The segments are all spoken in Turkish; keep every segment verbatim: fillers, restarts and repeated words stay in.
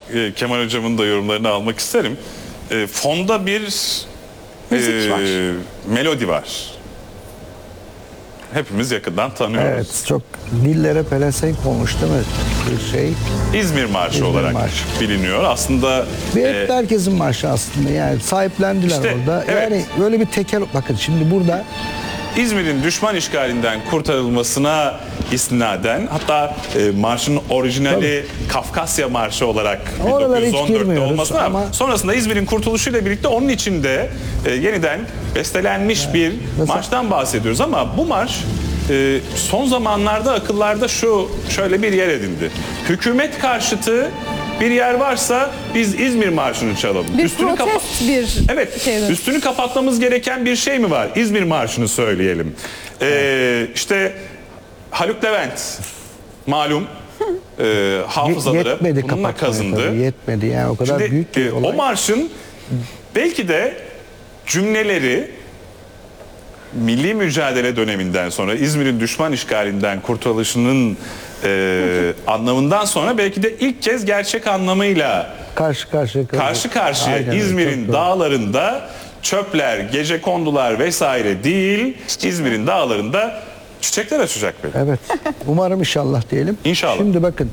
e, Kemal Hocam'ın da yorumlarını almak isterim. E, fonda bir e, var. melodi var. Hepimiz yakından tanıyoruz. Evet, çok dillere pelesenk olmuş değil mi? Bir şey. İzmir Marşı İzmir olarak Marşı. biliniyor. Aslında Bir e, hep herkesin marşı aslında. Yani sahiplendiler İşte, orada. evet. Yani böyle bir tekel... Bakın şimdi burada İzmir'in düşman işgalinden kurtarılmasına isnaden, hatta e, marşın orijinali Kafkasya Marşı olarak Oralara bin hiç dokuz yüz on dörtte girmiyoruz olmasına ama ama- sonrasında İzmir'in kurtuluşuyla birlikte onun içinde e, yeniden bestelenmiş bir Mesela- marştan bahsediyoruz ama bu marş e, son zamanlarda akıllarda şu şöyle bir yer edindi. Hükümet karşıtı bir yer varsa biz İzmir Marşı'nı çalalım. Bir Üstünü kapa- protest bir Evet, şeyden. üstünü kapatmamız gereken bir şey mi var? İzmir Marşı'nı söyleyelim. Ee, işte Haluk Levent malum e, hafızaları yetmedi bununla kapatmaya kazındı. tabii, yetmedi yani o kadar Şimdi, büyük bir e, olay. o marşın belki de cümleleri milli mücadele döneminden sonra İzmir'in düşman işgalinden kurtuluşunun e, anlamından sonra belki de ilk kez gerçek anlamıyla Karşı karşıya kalıyor. karşı karşıya Aynen öyle, çok İzmir'in doğru. dağlarında çöpler, gecekondular vesaire değil, İzmir'in dağlarında çiçekler açacak belki. Evet. Umarım inşallah diyelim. İnşallah. Şimdi bakın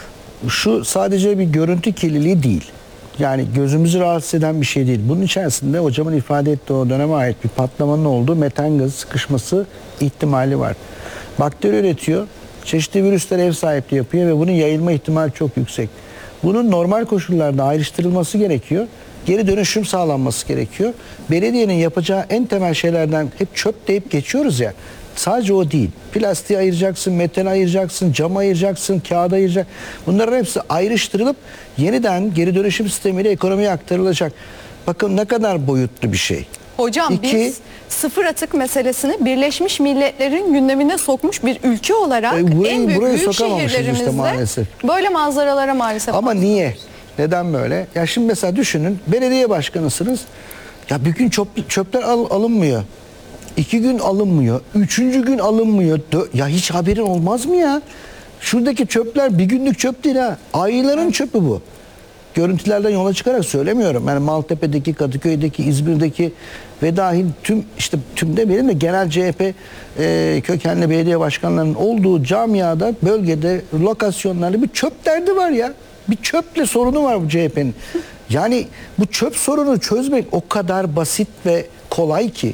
şu sadece bir görüntü kirliliği değil. Yani gözümüzü rahatsız eden bir şey değil. Bunun içerisinde hocamın ifade ettiği o döneme ait bir patlamanın olduğu metan gazı sıkışması ihtimali var. Bakteri üretiyor. Çeşitli virüsler ev sahipliği yapıyor ve bunun yayılma ihtimali çok yüksek. Bunun normal koşullarda ayrıştırılması gerekiyor. Geri dönüşüm sağlanması gerekiyor. Belediyenin yapacağı en temel şeylerden hep çöp deyip geçiyoruz ya. Sadece o değil. Plastiği ayıracaksın, metal ayıracaksın, cam ayıracaksın, kağıt ayıracaksın. Bunların hepsi ayrıştırılıp yeniden geri dönüşüm sistemiyle ekonomiye aktarılacak. Bakın ne kadar boyutlu bir şey. Hocam İki- biz sıfır atık meselesini Birleşmiş Milletler'in gündemine sokmuş bir ülke olarak E, burayı- en büyük burayı büyük sokamamışız işte şehirlerimizde maalesef. böyle manzaralara maalesef. Ama niye? Neden böyle? Ya şimdi mesela düşünün, belediye başkanısınız. Ya bir gün çöp, çöpler al- alınmıyor. İki gün alınmıyor. Üçüncü gün alınmıyor. Dö- ya hiç haberin olmaz mı ya? Şuradaki çöpler bir günlük çöp değil ha. Ayların çöpü bu. Görüntülerden yola çıkarak söylemiyorum. Yani Maltepe'deki, Kadıköy'deki, İzmir'deki ve dahil tüm işte tüm de benim de genel C H P e, kökenli belediye başkanlarının olduğu camiada, bölgede, lokasyonlarda bir çöp derdi var ya. Bir çöple sorunu var bu C H P'nin. Yani bu çöp sorunu çözmek o kadar basit ve kolay ki.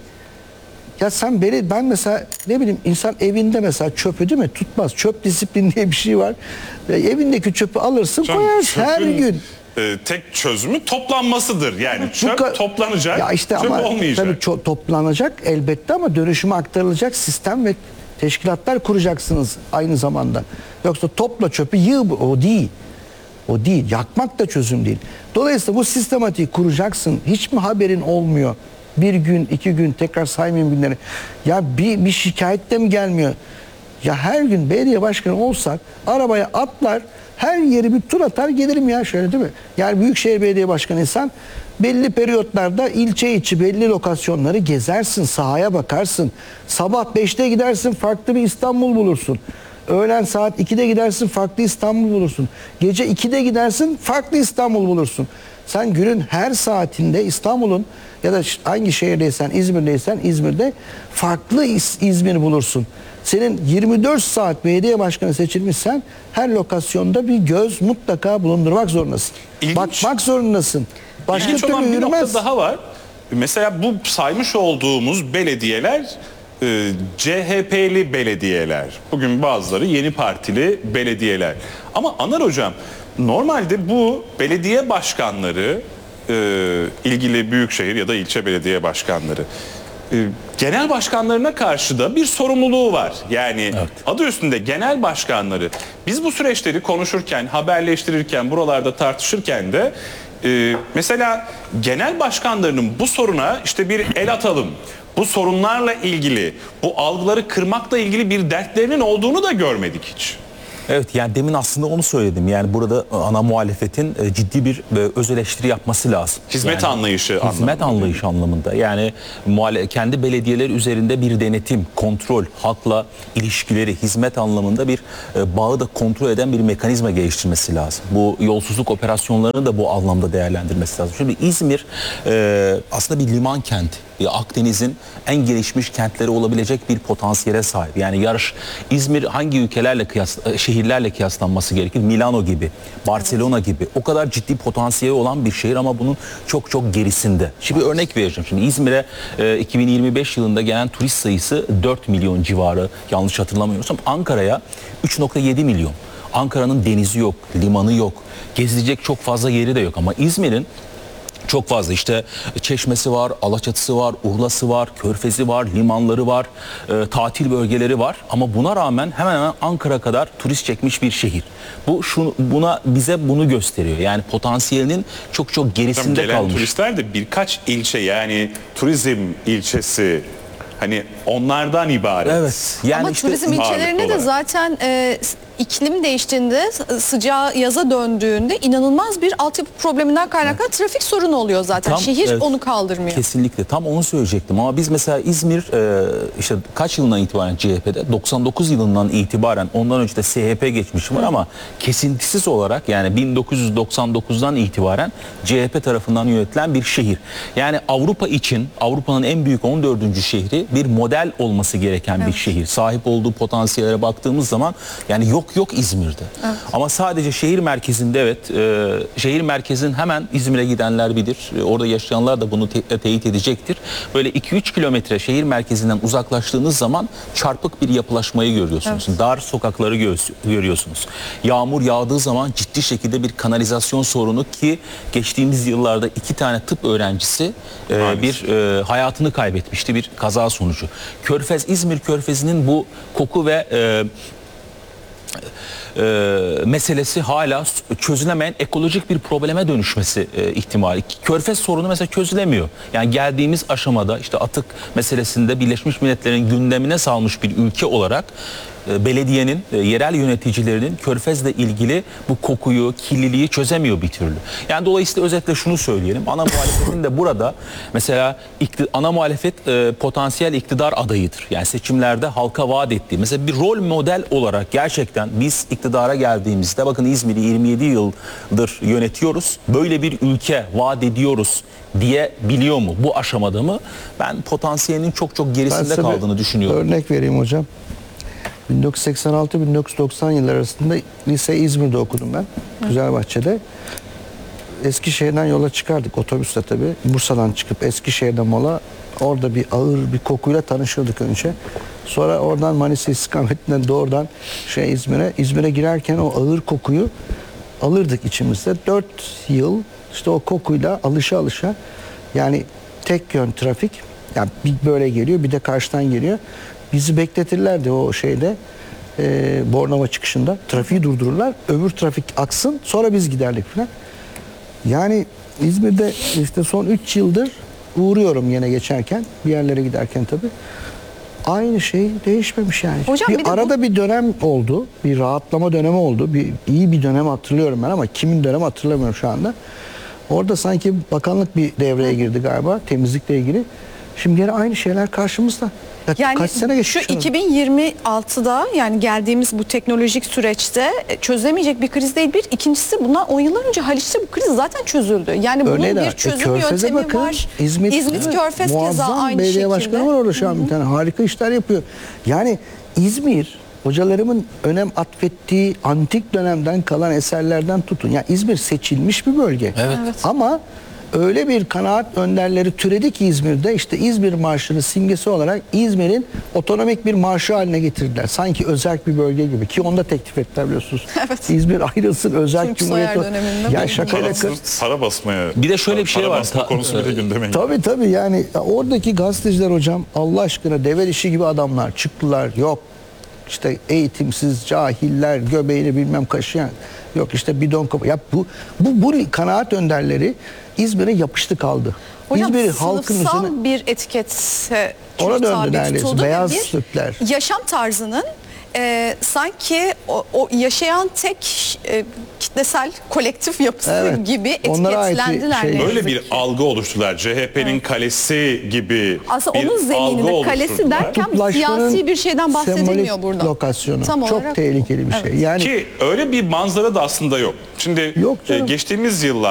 Ya sen beni, ben mesela ne bileyim insan evinde mesela çöpü değil mi tutmaz. Çöp disiplini diye bir şey var. E, evindeki çöpü alırsın Hocam, koyarsın her çöpün, gün. e, tek çözümü toplanmasıdır. Yani Bu çöp ka- toplanacak, ya işte çöp ama olmayacak. tabii ço- toplanacak elbette ama dönüşüme aktarılacak sistem ve teşkilatlar kuracaksınız aynı zamanda. Yoksa topla çöpü yığ, o değil. O değil. Yakmak da çözüm değil. Dolayısıyla bu sistematiği kuracaksın. Hiç mi haberin olmuyor? Bir gün, iki gün, tekrar saymayayım günleri. Ya bir, bir şikayet de mi gelmiyor? Ya her gün belediye başkanı olsak arabaya atlar, her yeri bir tur atar gelirim ya şöyle değil mi? Yani Büyükşehir Belediye Başkanıysan belli periyotlarda ilçe içi belli lokasyonları gezersin, sahaya bakarsın. Sabah beşte gidersin, farklı bir İstanbul bulursun. Öğlen saat ikide gidersin, farklı İstanbul bulursun. Gece ikide gidersin, farklı İstanbul bulursun. Sen günün her saatinde İstanbul'un ya da hangi şehirdeysen, İzmir'deysen İzmir'de farklı İz- İzmir bulursun. Senin yirmi dört saat belediye başkanı seçilmişsen her lokasyonda bir göz mutlaka bulundurmak zorundasın. İlginç. Bakmak zorundasın. Başka İlginç olan türlü bir nokta yürümez. daha var. Mesela bu saymış olduğumuz belediyeler e, C H P'li belediyeler. Bugün bazıları yeni partili belediyeler. Ama Anar Hocam normalde bu belediye başkanları e, ilgili büyükşehir ya da ilçe belediye başkanları e, genel başkanlarına karşı da bir sorumluluğu var. Yani adı üstünde genel başkanları. Biz bu süreçleri konuşurken, haberleştirirken, buralarda tartışırken de e, mesela genel başkanlarının bu soruna işte bir el atalım, bu sorunlarla ilgili, bu algıları kırmakla ilgili bir dertlerinin olduğunu da görmedik hiç. Evet, yani demin aslında onu söyledim. Yani burada ana muhalefetin e, ciddi bir e, öz eleştiri yapması lazım. Hizmet Yani, anlayışı Hizmet anlamında. anlayışı anlamında. Yani muhale- kendi belediyeler üzerinde bir denetim, kontrol, halkla ilişkileri, hizmet anlamında bir e, bağı da kontrol eden bir mekanizma geliştirmesi lazım. Bu yolsuzluk operasyonlarını da bu anlamda değerlendirmesi lazım. Şimdi İzmir e, aslında bir liman kenti. Akdeniz'in en gelişmiş kentleri olabilecek bir potansiyele sahip. Yani yarış İzmir hangi ülkelerle kıyas şehirlerle kıyaslanması gerekir? Milano gibi, Barcelona gibi. O kadar ciddi potansiyeli olan bir şehir ama bunun çok çok gerisinde. Şimdi bir örnek vereceğim. Şimdi İzmir'e e, iki bin yirmi beş yılında gelen turist sayısı dört milyon civarı, yanlış hatırlamıyorsam. Ankara'ya üç nokta yedi milyon. Ankara'nın denizi yok, limanı yok. Gezilecek çok fazla yeri de yok ama İzmir'in çok fazla işte Çeşmesi var, Alaçatısı var, Urla'sı var, Körfezi var, limanları var, e, tatil bölgeleri var. Ama buna rağmen hemen hemen Ankara kadar turist çekmiş bir şehir. Bu şunu, buna bize bunu gösteriyor. Yani potansiyelinin çok çok gerisinde Gelen kalmış. turistler de birkaç ilçe, yani turizm ilçesi, hani onlardan ibaret. Evet. Yani Ama işte turizm ilçelerinde ağırlıklı de olarak. zaten e, iklim değiştiğinde, s- sıcağı yaza döndüğünde inanılmaz bir altyapı probleminden kaynaklanan trafik sorunu oluyor zaten. Tam, Şehir evet. onu kaldırmıyor. Kesinlikle, tam onu söyleyecektim ama biz mesela İzmir e, işte kaç yılından itibaren C H P'de, doksan dokuz yılından itibaren, ondan önce de S H P geçmişim var ama kesintisiz olarak yani bin dokuz yüz doksan dokuzdan itibaren C H P tarafından yönetilen bir şehir. Yani Avrupa için Avrupa'nın en büyük on dördüncü şehri, bir model olması gereken Evet. bir şehir. Sahip olduğu potansiyellere baktığımız zaman yani yok yok İzmir'de. Evet. Ama sadece şehir merkezinde, evet, e, şehir merkezinin hemen İzmir'e gidenler bilir. E, orada yaşayanlar da bunu te- teyit edecektir. Böyle iki üç kilometre şehir merkezinden uzaklaştığınız zaman çarpık bir yapılaşmayı görüyorsunuz. Evet. Dar sokakları gö- görüyorsunuz. Yağmur yağdığı zaman ciddi şekilde bir kanalizasyon sorunu, ki geçtiğimiz yıllarda iki tane tıp öğrencisi e, Maalesef. bir e, hayatını kaybetmişti bir kaza sonucu. Körfez, İzmir Körfezi'nin bu koku ve e, e, meselesi hala çözülemeyen ekolojik bir probleme dönüşmesi e, ihtimali. Körfez sorunu mesela çözülemiyor. Yani geldiğimiz aşamada işte atık meselesinde Birleşmiş Milletler'in gündemine salmış bir ülke olarak e, belediyenin, e, yerel yöneticilerinin Körfez'le ilgili bu kokuyu, kirliliği çözemiyor bir türlü. Yani dolayısıyla özetle şunu söyleyelim. Ana muhalefetin de burada mesela ikti- ana muhalefet e, potansiyel iktidar adayıdır. Yani seçimlerde halka vaat ettiği. Mesela bir rol model olarak gerçekten biz iktidara geldiğimizde, bakın İzmir'i yirmi yedi yıldır yönetiyoruz, böyle bir ülke vaat ediyoruz diye biliyor mu? Bu aşamada mı? Ben potansiyelinin çok çok Ben gerisinde size bir kaldığını düşünüyorum. örnek vereyim hocam. bin dokuz yüz seksen altı bin dokuz yüz doksan yılları arasında lise İzmir'de okudum ben. Güzelbahçe'de. Eskişehir'den yola çıkardık otobüsle tabii. Bursa'dan çıkıp Eskişehir'de mola. Orada bir ağır bir kokuyla tanışırdık önce. Sonra oradan Manisa istikametinden doğrudan şey İzmir'e. İzmir'e girerken o ağır kokuyu alırdık içimizde. Dört yıl işte o kokuyla alışa alışa, yani tek yön trafik. Yani bir böyle geliyor, bir de karşıdan geliyor. Bizi bekletirlerdi o şeyde, e, Bornova çıkışında. Trafiği durdururlar. Öbür trafik aksın, sonra biz giderdik falan. Yani İzmir'de işte son üç yıldır uğruyorum yine geçerken, bir yerlere giderken tabii. Aynı şey değişmemiş yani. Hocam bir bir de bu- arada bir dönem oldu. Bir rahatlama dönemi oldu. Bir iyi bir dönem hatırlıyorum ben ama kimin dönemi hatırlamıyorum şu anda. Orada sanki bakanlık bir devreye girdi galiba, temizlikle ilgili. Şimdi yine aynı şeyler karşımızda. Ya Yani kaç sene şu geçmiş arada? iki bin yirmi altıda, yani geldiğimiz bu teknolojik süreçte e, çözülemeyecek bir kriz değil bir. İkincisi, bundan on yıllar önce Haliç'te bu kriz zaten çözüldü. Yani bunun Örneğin de bir var. çözüm E, Körfez'e yöntemi bakın. var. İzmit, İzmit evet, Körfez keza muazzam aynı belediye şekilde. başkanı var orada şu an bir tane. Harika işler yapıyor. Yani İzmir, hocalarımın önem atfettiği antik dönemden kalan eserlerden tutun. Yani İzmir seçilmiş bir bölge. Evet. Evet. Ama öyle bir kanaat önderleri türedi ki İzmir'de, işte İzmir Marşı'nın simgesi olarak İzmir'in otonomik bir marşı haline getirdiler. Sanki özerk bir bölge gibi, ki onu da teklif ettiler biliyorsunuz. Evet. İzmir ayrılsın, özerk Tunç cumhuriyet. Soyer döneminde Ya bu- şakayla Parası, kır. para basmaya. Bir de şöyle bir şey para var. basma Ta- konusu bir de gündeme geldi. Tabii tabii, yani oradaki gazeteciler hocam, Allah aşkına deve dişi gibi adamlar çıktılar. Yok işte eğitimsiz cahiller, göbeğini bilmem kaşıyan, yok işte bidon kapı. Ya bu bu bu kanaat önderleri İzmir'e yapıştı kaldı. Hocam İzmir'i halkın sınıfsal üzerine bir etikete Ona döndü tabi neredeyse, tutuldu ve beyaz bir Türkler. yaşam tarzının e, sanki o, o yaşayan tek e, kitlesel kolektif yapısı Evet. gibi Onlara ait bir etiketlendiler. şey. ne Böyle yazık bir ki. algı oluşturular. C H P'nin kalesi gibi Aslında bir onun zemininde algı kalesi oluşturdular. derken Kutuplaşmanın siyasi bir şeyden bahsedilmiyor sembolik burada. lokasyonu. Tam Çok olarak- tehlikeli bir şey. Yani Ki öyle bir manzara da aslında yok. Şimdi Yok e, canım. geçtiğimiz yıllar